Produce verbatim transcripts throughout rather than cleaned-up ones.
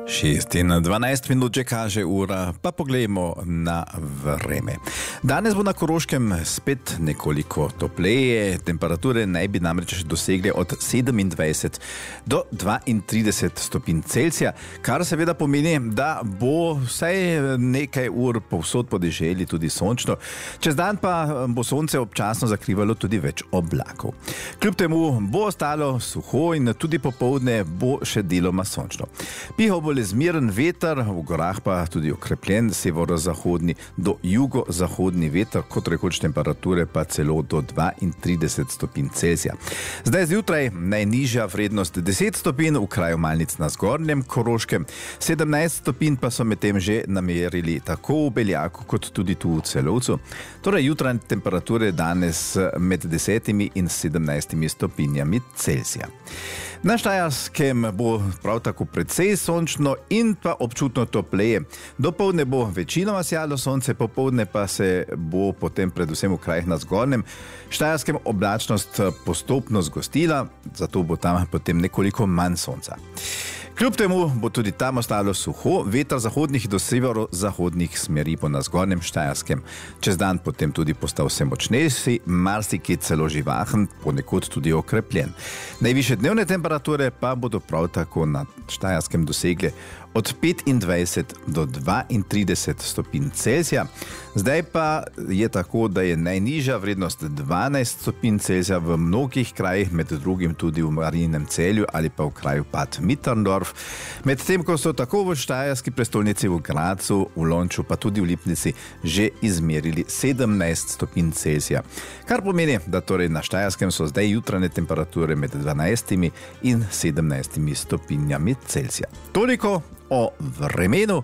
šest in dvanajst minut že kaže ura, pa poglejmo na vreme. Danes bo na Koroškem spet nekoliko topleje, temperature naj bi namreč dosegle od sedemindvajset do dvaintrideset stopinj Celzija, kar seveda pomeni, da bo vsaj nekaj ur povsod po deželi tudi sončno. Čez dan pa bo sonce občasno zakrivalo tudi več oblakov. Kljub temu bo ostalo suho in tudi popoldne bo še deloma sončno. Pihal bo le zmeren veter, v gorah pa tudi okrepljen severozahodni do jugozahodni veter, kot rekoč temperature pa celo do dvaintrideset stopinj Celzija. Zdaj zjutraj najnižja vrednost deset stopinj v kraju Malnic na Zgornjem Koroškem, sedemnajst stopinj pa so medtem že namerili tako v Beljaku kot tudi tu v Celovcu. Torej jutranje temperature danes med desetimi in sedemnajstimi stopinjami Celzija. Na Štajerskem bo prav tako precej sončno in pa občutno topleje. Dopoldne bo večinoma sijalo sonce, popoldne pa se bo potem predvsem v krajih na Zgornjem Štajerskem oblačnost postopno zgostila, zato bo tam potem nekoliko manj sonca. Kljub temu bo tudi tam ostalo suho, veter zahodnih do severozahodnih smeri bo na Zgornjem Štajerskem čez dan potem tudi postal vse močnejši, marsikje celo živahen, ponekod tudi okrepljen. Najvišje dnevne temperature pa bodo prav tako na Štajerskem dosegle od petindvajset do dvaintrideset stopinj Celzija. Zdaj pa je tako, da je najnižja vrednost dvanajst stopinj Celzija v mnogih krajih, med drugim tudi v Marijinem Celju ali pa v kraju Bad Mitterndorf. Medtem ko so tako v štajerski prestolnici v Grazu, v Lonču pa tudi v Lipnici že izmerili sedemnajst stopinj Celzija. Kar pomeni, da torej na Štajerskem so zdaj jutranje temperature med dvanajstimi in sedemnajstimi stopinjami Celzija. Toliko o vremenu,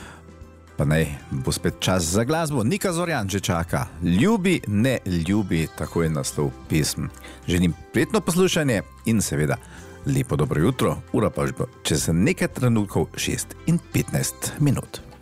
pa naj bo spet čas za glasbo. Nika Zorjan že čaka. Ljubi, ne ljubi, tako je naslov pesem. Želim prijetno poslušanje in seveda lepo dobro jutro. Ura pa že čez nekaj trenutkov šest in petnajst minut.